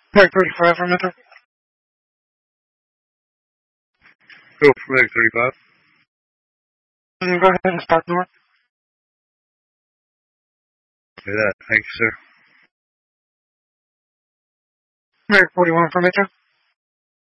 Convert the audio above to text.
Mag 35 for Metro. Go for Mag 35. Go ahead and start north. Say that. Thank you, sir. Mag 41 for Metro.